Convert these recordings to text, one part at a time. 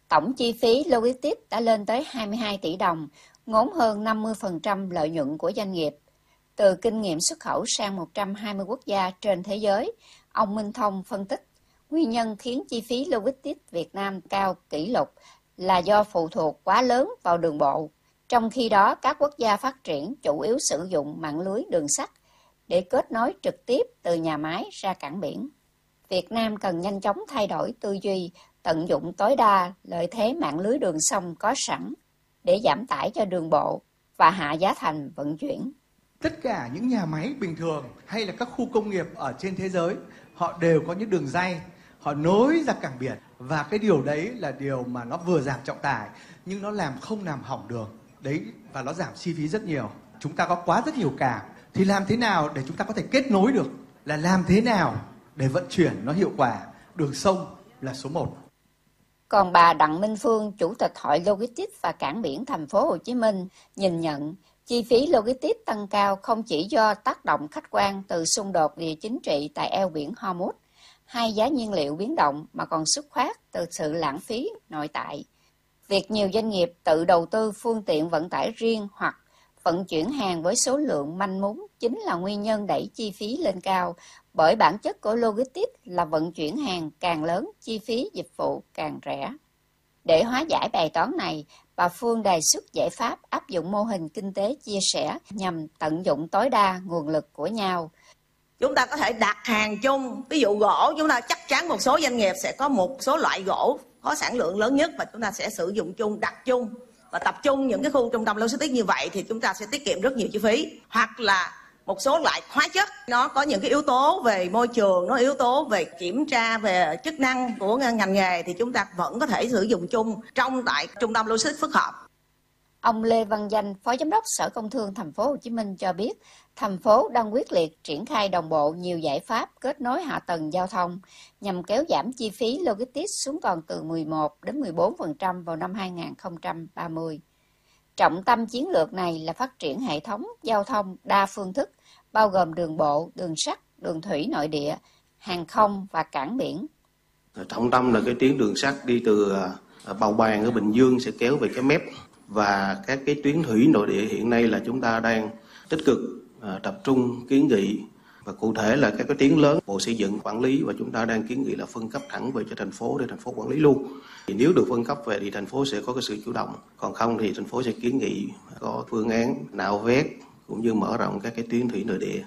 Tổng chi phí logistics đã lên tới 22 tỷ đồng, ngốn hơn 50% lợi nhuận của doanh nghiệp. Từ kinh nghiệm xuất khẩu sang 120 quốc gia trên thế giới, ông Minh Thông phân tích, nguyên nhân khiến chi phí logistics Việt Nam cao kỷ lục là do phụ thuộc quá lớn vào đường bộ. Trong khi đó, các quốc gia phát triển chủ yếu sử dụng mạng lưới đường sắt để kết nối trực tiếp từ nhà máy ra cảng biển. Việt Nam cần nhanh chóng thay đổi tư duy, tận dụng tối đa lợi thế mạng lưới đường sông có sẵn để giảm tải cho đường bộ và hạ giá thành vận chuyển. Tất cả những nhà máy bình thường hay là các khu công nghiệp ở trên thế giới, họ đều có những đường ray, họ nối ra cảng biển. Và cái điều đấy là điều mà nó vừa giảm trọng tải, nhưng nó không làm hỏng đường. Đấy, và nó giảm chi phí rất nhiều. Chúng ta có rất nhiều cảng, thì làm thế nào để chúng ta có thể kết nối được? Là làm thế nào để vận chuyển nó hiệu quả? Đường sông là số 1. Còn bà Đặng Minh Phương, Chủ tịch Hội Logistics và Cảng biển Thành phố Hồ Chí Minh, nhìn nhận chi phí logistics tăng cao không chỉ do tác động khách quan từ xung đột địa chính trị tại eo biển Hormuz hay giá nhiên liệu biến động mà còn xuất phát từ sự lãng phí nội tại. Việc nhiều doanh nghiệp tự đầu tư phương tiện vận tải riêng hoặc vận chuyển hàng với số lượng manh mún chính là nguyên nhân đẩy chi phí lên cao, bởi bản chất của logistics là vận chuyển hàng càng lớn, chi phí dịch vụ càng rẻ. Để hóa giải bài toán này, bà Phương đề xuất giải pháp áp dụng mô hình kinh tế chia sẻ nhằm tận dụng tối đa nguồn lực của nhau. Chúng ta có thể đặt hàng chung, ví dụ gỗ, chúng ta chắc chắn một số doanh nghiệp sẽ có một số loại gỗ có sản lượng lớn nhất và chúng ta sẽ sử dụng chung, đặt chung và tập trung những cái khu trung tâm logistics như vậy thì chúng ta sẽ tiết kiệm rất nhiều chi phí. Hoặc là một số loại hóa chất, nó có những cái yếu tố về môi trường, nó yếu tố về kiểm tra về chức năng của ngành nghề thì chúng ta vẫn có thể sử dụng chung tại trung tâm logistics phức hợp. Ông Lê Văn Danh, Phó Giám đốc Sở Công Thương Thành phố Hồ Chí Minh cho biết, thành phố đang quyết liệt triển khai đồng bộ nhiều giải pháp kết nối hạ tầng giao thông nhằm kéo giảm chi phí logistics xuống còn từ 11 đến 14% vào năm 2030. Trọng tâm chiến lược này là phát triển hệ thống giao thông đa phương thức, bao gồm đường bộ, đường sắt, đường thủy nội địa, hàng không và cảng biển. Trọng tâm là cái tuyến đường sắt đi từ Bào Bàng ở Bình Dương sẽ kéo về cái mép, và các cái tuyến thủy nội địa hiện nay là chúng ta đang tích cực tập trung kiến nghị, và cụ thể là các cái tuyến lớn Bộ Xây dựng quản lý và chúng ta đang kiến nghị là phân cấp thẳng về cho thành phố để thành phố quản lý luôn. Thì nếu được phân cấp về thì thành phố sẽ có cái sự chủ động, còn không thì thành phố sẽ kiến nghị có phương án nạo vét cũng như mở rộng các cái tuyến thủy nội địa.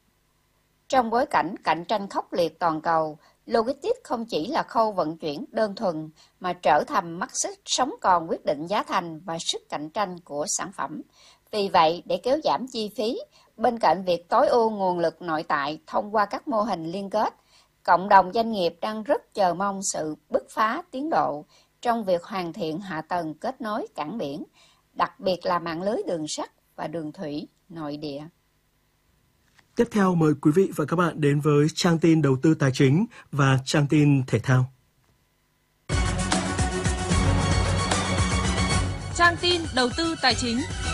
Trong bối cảnh cạnh tranh khốc liệt toàn cầu, logistics không chỉ là khâu vận chuyển đơn thuần mà trở thành mắt xích sống còn quyết định giá thành và sức cạnh tranh của sản phẩm. Vì vậy, để kéo giảm chi phí, bên cạnh việc tối ưu nguồn lực nội tại thông qua các mô hình liên kết, cộng đồng doanh nghiệp đang rất chờ mong sự bứt phá tiến độ trong việc hoàn thiện hạ tầng kết nối cảng biển, đặc biệt là mạng lưới đường sắt và đường thủy nội địa. Tiếp theo mời quý vị và các bạn đến với trang tin đầu tư tài chính và trang tin thể thao. Trang tin đầu tư tài chính.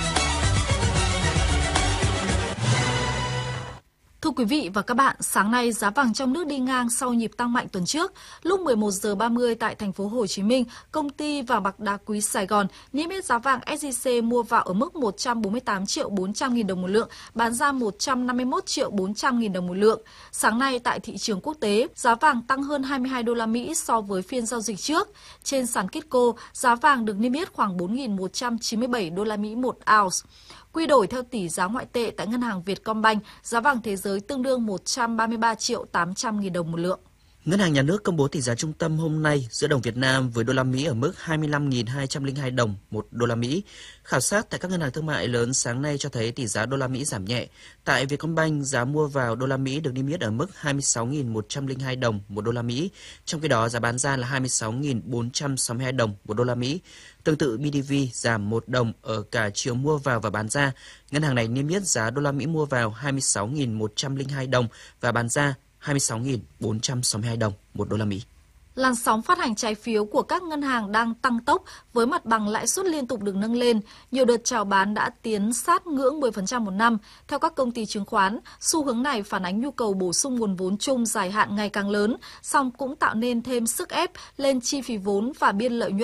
Thưa quý vị và các bạn, sáng nay giá vàng trong nước đi ngang sau nhịp tăng mạnh tuần trước. Lúc 11 giờ 30 tại thành phố Hồ Chí Minh, công ty vàng bạc đá quý Sài Gòn niêm yết giá vàng SJC mua vào ở mức 148 triệu 400 nghìn đồng một lượng, bán ra 151 triệu 400 nghìn đồng một lượng. Sáng nay tại thị trường quốc tế, giá vàng tăng hơn 22 đô la Mỹ so với phiên giao dịch trước. Trên sàn Kitco, giá vàng được niêm yết khoảng 4.197 đô la Mỹ một ounce. Quy đổi theo tỷ giá ngoại tệ tại ngân hàng Vietcombank, giá vàng thế giới tương đương 133 triệu 800 nghìn đồng một lượng. Ngân hàng Nhà nước công bố tỷ giá trung tâm hôm nay giữa đồng Việt Nam với đô la Mỹ ở mức 25.202 đồng một đô la Mỹ. Khảo sát tại các ngân hàng thương mại lớn sáng nay cho thấy tỷ giá đô la Mỹ giảm nhẹ. Tại Vietcombank, giá mua vào đô la Mỹ được niêm yết ở mức 26.102 đồng một đô la Mỹ, trong khi đó giá bán ra là 26.462 đồng một đô la Mỹ. Tương tự BDV giảm 1 đồng ở cả chiều mua vào và bán ra. Ngân hàng này niêm yết giá đô la Mỹ mua vào 26.102 đồng và bán ra 26.462 đồng một đô la Mỹ. Làn sóng phát hành trái phiếu của các ngân hàng đang tăng tốc với mặt bằng lãi suất liên tục được nâng lên. Nhiều đợt chào bán đã tiến sát ngưỡng 10% một năm. Theo các công ty chứng khoán, xu hướng này phản ánh nhu cầu bổ sung nguồn vốn chung dài hạn ngày càng lớn, song cũng tạo nên thêm sức ép lên chi phí vốn và biên lợi nhuận